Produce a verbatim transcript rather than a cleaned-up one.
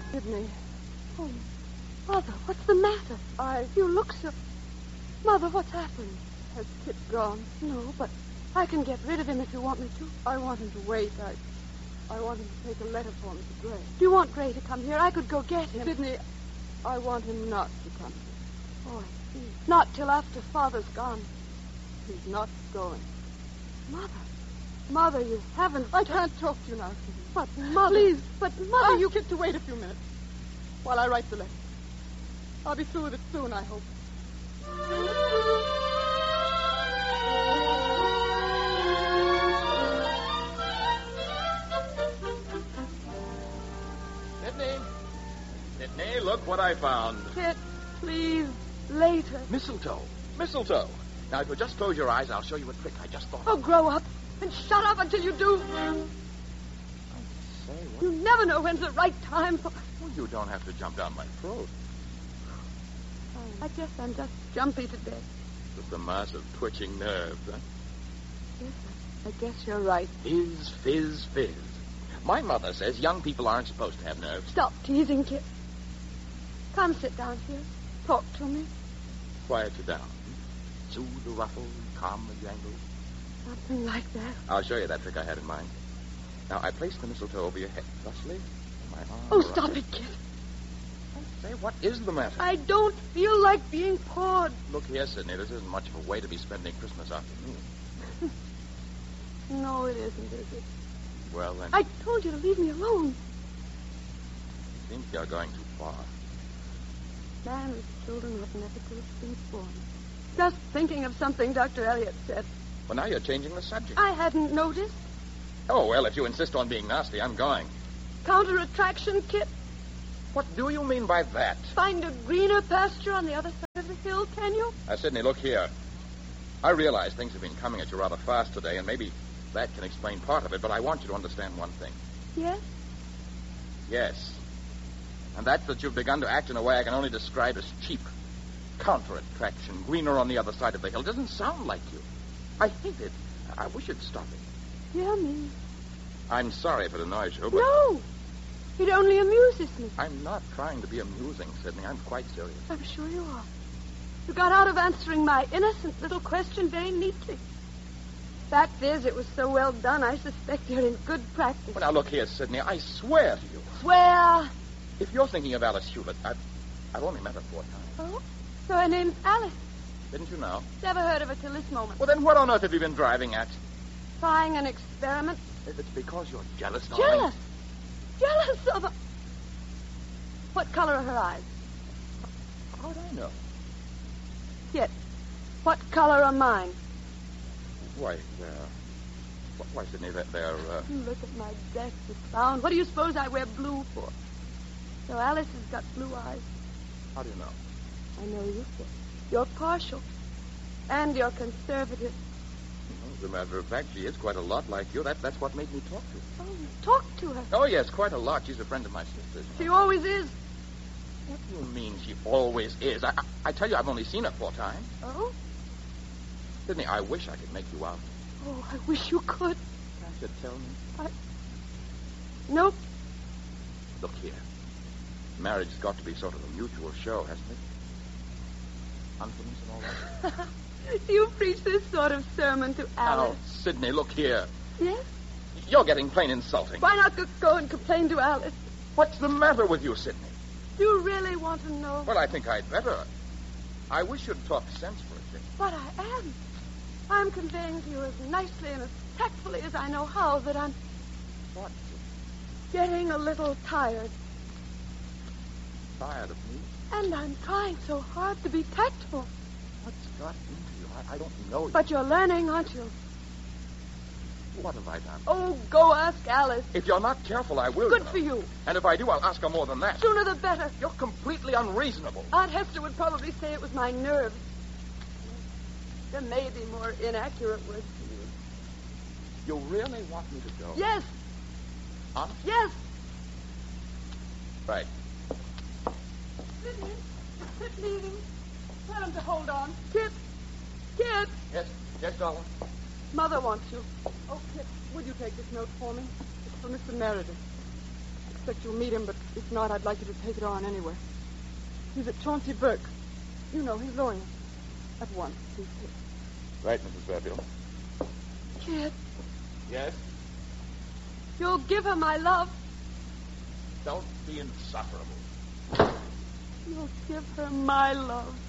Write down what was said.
Sydney. Oh, Mother, what's the matter? I... You look so... Mother, what's happened? Has Kit gone? No, but I can get rid of him if you want me to. I want him to wait. I... I want him to take a letter for me to Gray. Do you want Gray to come here? I could go get him. Sydney, I want him not to come here. Oh, I see. Not till after Father's gone. He's not going. Mother. Mother, you haven't... I can't talk to you now, Sydney. But, Mother... Please. But, Mother, Ask you... Kit to wait a few minutes while I write the letter. I'll be through with it soon, I hope. Sydney. Sydney, look what I found. Kit, please, later. Mistletoe. Mistletoe. Now, if you'll just close your eyes, I'll show you a trick I just thought Oh, of. grow up and shut up until you do. I say, what? You never know when's the right time for... Well, you don't have to jump down my throat. I guess I'm just jumpy today. Just a mass of twitching nerves, huh? Yes, I, I guess you're right. Fizz, fizz, fizz. My mother says young people aren't supposed to have nerves. Stop teasing, Kit. Come sit down here. Talk to me. Quiet you down. Soothe the ruffle, calm the jangle. Something like that. I'll show you that trick I had in mind. Now, I place the mistletoe over your head, thusly, and my arm... Oh, around- stop it, Kit. Say, what is the matter? I don't feel like being pawed. Look here, Sydney, this isn't much of a way to be spending Christmas afternoon. No, it isn't, is it? Well, then, I told you to leave me alone. I think you're going too far. Man with children ought never to have been born. Just thinking of something Doctor Elliot said. Well, now you're changing the subject. I hadn't noticed. Oh, well, if you insist on being nasty, I'm going. Counter-attraction, Kit. What do you mean by that? Find a greener pasture on the other side of the hill, can you? Uh, Sydney, look here. I realize things have been coming at you rather fast today, and maybe that can explain part of it, but I want you to understand one thing. Yes? Yes. And that's that you've begun to act in a way I can only describe as cheap. Counter-attraction, greener on the other side of the hill. It doesn't sound like you. I hate it. I wish you'd stop it. Dear me. I'm sorry if it annoys you, but... No. It only amuses me. I'm not trying to be amusing, Sydney. I'm quite serious. I'm sure you are. You got out of answering my innocent little question very neatly. Fact is, it was so well done, I suspect you're in good practice. Well, now, look here, Sydney. I swear to you. Swear. If you're thinking of Alice Hewlett, I've, I've only met her four times. Oh? So her name's Alice. Didn't you know? Never heard of her till this moment. Well, then what on earth have you been driving at? Trying an experiment. If it's because you're jealous, darling. Jealous? Jealous of her. What color are her eyes? How would I know? Kit, what color are mine? Why, uh... Why, Sydney, they're... they're uh... Look at my desk of found. What do you suppose I wear blue for? So Alice has got blue eyes. How do you know? I know you, Kit. You're partial. And you're conservative. Well, as a matter of fact, she is quite a lot like you. That, that's what made me talk to her. Oh, you talk to her. Oh, yes, quite a lot. She's a friend of my sister's. She always is. What do you mean she always is? I, I, I tell you, I've only seen her four times. Oh? Sydney, I wish I could make you out. Oh, I wish you could. Can't you tell me? I... Nope. Look here. Marriage has got to be sort of a mutual show, hasn't it? Confidence and all that. Do you preach this sort of sermon to Alice? Now, Sydney, look here. Yes? You're getting plain insulting. Why not go- go and complain to Alice? What's the matter with you, Sydney? Do you really want to know? Well, I think I'd better. I wish you'd talk sense for a change. But I am. I'm conveying to you as nicely and as tactfully as I know how that I'm What? getting a little tired. Tired of me? And I'm trying so hard to be tactful. What's got into you? I, I don't know you. But you're learning, aren't you? What have I done? Oh, go ask Alice. If you're not careful, I will. Good you know. for you. And if I do, I'll ask her more than that. Sooner the better. You're completely unreasonable. Aunt Hester would probably say it was my nerves. There may be more inaccurate words to use. You really want me to go? Yes. Honest? Yes. Right. Sydney, Kit leaving. Tell him to hold on. Kit. Kit. Yes. Yes, darling. Mother wants you. Oh, Kit, would you take this note for me? It's for Mister Meredith. expect you'll meet him, but if not, I'd like you to take it on anyway. He's at Chauncey Burke. You know, his lawyer. At once, he's here. Right, Missus Fairfield. Kid, Yes? you'll give her my love. Don't be insufferable. You'll give her my love.